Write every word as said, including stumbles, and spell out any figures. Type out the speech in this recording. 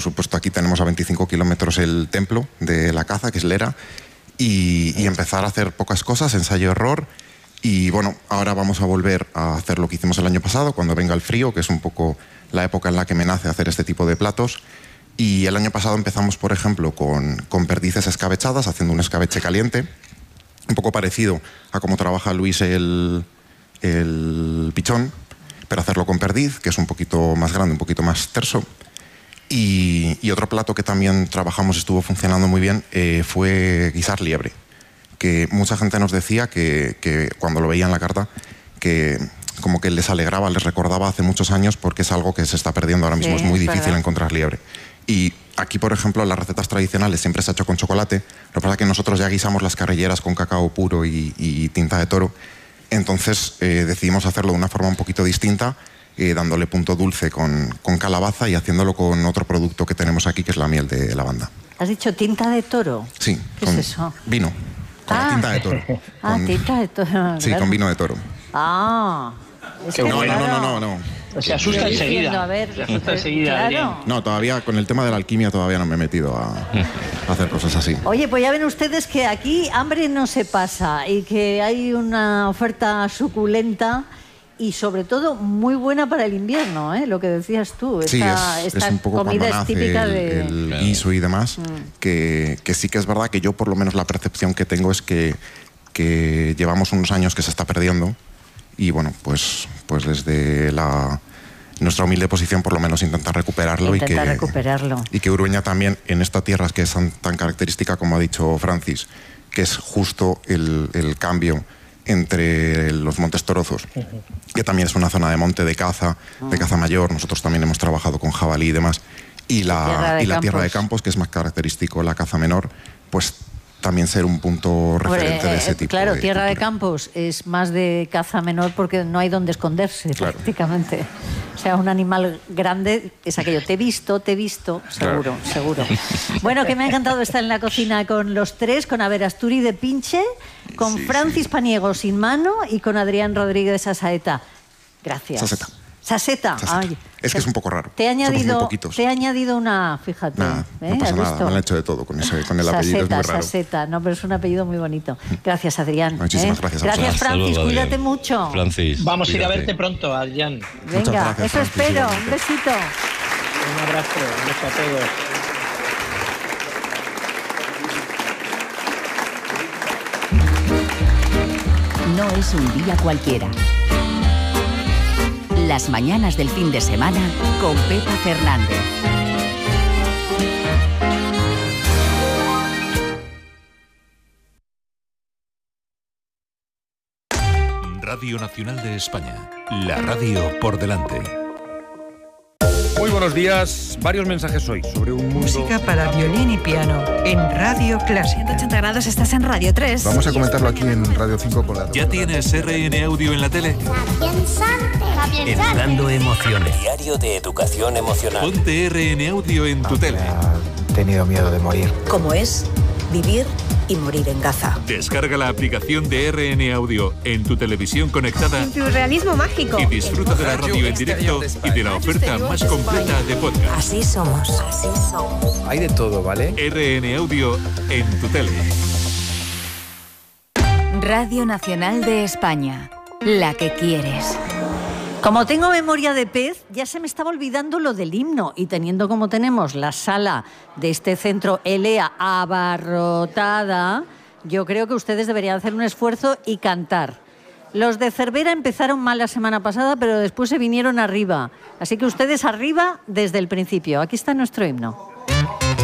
supuesto, aquí tenemos a veinticinco kilómetros el templo de la caza, que es Lera, y, y empezar a hacer pocas cosas, ensayo-error. Y bueno, ahora vamos a volver a hacer lo que hicimos el año pasado, cuando venga el frío, que es un poco la época en la que me nace hacer este tipo de platos. Y el año pasado empezamos, por ejemplo, con, con perdices escabechadas, haciendo un escabeche caliente, un poco parecido a cómo trabaja Luis el, el pichón, pero hacerlo con perdiz, que es un poquito más grande, un poquito más terso. Y, y otro plato que también trabajamos, estuvo funcionando muy bien, eh, fue guisar liebre, que mucha gente nos decía que, que cuando lo veía en la carta, que como que les alegraba, les recordaba hace muchos años, porque es algo que se está perdiendo ahora mismo, sí, es muy es difícil verdad. encontrar liebre. Y aquí, por ejemplo, las recetas tradicionales siempre se ha hecho con chocolate, lo que pasa es que nosotros ya guisamos las carrilleras con cacao puro y, y tinta de toro, entonces eh, decidimos hacerlo de una forma un poquito distinta, eh, dándole punto dulce con, con calabaza y haciéndolo con otro producto que tenemos aquí, que es la miel de lavanda. ¿Has dicho tinta de toro? Sí. ¿Qué es eso? Vino, con ah. tinta de toro. Ah, con, tinta de toro. Sí, claro. Con vino de toro. Ah. Es que no, claro. no, no, no, no, no. Se asusta enseguida. A ver, se asusta enseguida. Claro. No, todavía con el tema de la alquimia todavía no me he metido a, a hacer cosas así. Oye, pues ya ven ustedes que aquí hambre no se pasa y que hay una oferta suculenta y sobre todo muy buena para el invierno, ¿eh? Lo que decías tú. Sí, esta, es, esta es un poco comida cuando es típica nace de... el, el guiso y demás, mm. que, que sí que es verdad que yo por lo menos la percepción que tengo es que, que llevamos unos años que se está perdiendo. Y bueno, pues, pues desde la, nuestra humilde posición por lo menos intentar recuperarlo. Intentar y que, recuperarlo. Y que Urueña también, en esta tierra que es tan, tan característica, como ha dicho Francis, que es justo el, el cambio entre los Montes Torozos, uh-huh. que también es una zona de monte de caza, uh-huh. de caza mayor, nosotros también hemos trabajado con jabalí y demás, y la, tierra y la tierra de campos, que es más característico la caza menor, pues también ser un punto referente Hombre, de ese tipo. Claro, de Tierra cultura. de Campos es más de caza menor porque no hay donde esconderse, claro. prácticamente. O sea, un animal grande es aquello. Te he visto, te he visto, seguro, claro. seguro. Bueno, que me ha encantado estar en la cocina con los tres, con Averasturi de Pinche, con sí, Francis sí. Paniego sin mano y con Adrián Rodríguez Sasaeta. Gracias. Saseta. Saseta. Saseta. Ay, es que es un poco raro. Te he añadido, te he añadido una, fíjate. Nah, ¿eh? no pasa ¿Has nada, visto? me lo he hecho de todo con, ese, con el Saseta, apellido, es muy raro. Saseta, no, pero es un apellido muy bonito. Gracias, Adrián. Muchísimas ¿eh? gracias. A gracias, vosotros. Francis, Saludos, cuídate Adrián. mucho. Francis, Vamos cuídate. a ir a verte pronto, Adrián. Venga, gracias, eso Francis, espero. igualmente. Un besito. Un abrazo, un beso a todos. No es un día cualquiera. Las mañanas del fin de semana con Pepa Fernández. Radio Nacional de España. La radio por delante. Muy buenos días. Varios mensajes hoy sobre un mundo... Música para violín y piano en Radio Clásica. ciento ochenta grados, estás en Radio tres. Vamos a comentarlo aquí en Radio cinco con la... ¿Ya tienes R N Audio en la tele? Entrando emociones. Diario de educación emocional. Ponte R N Audio en tu tele. He tenido miedo de morir. ¿Cómo es vivir y morir en Gaza? Descarga la aplicación de R N Audio en tu televisión conectada. En tu realismo mágico. Y disfruta de la radio en directo y de la oferta más completa de podcast. Así somos. Así somos. Hay de todo, ¿vale? R N Audio en tu tele. Radio Nacional de España. La que quieres. Como tengo memoria de pez, ya se me estaba olvidando lo del himno y teniendo como tenemos la sala de este centro Elea abarrotada, yo creo que ustedes deberían hacer un esfuerzo y cantar. Los de Cervera empezaron mal la semana pasada, pero después se vinieron arriba. Así que ustedes arriba desde el principio. Aquí está nuestro himno.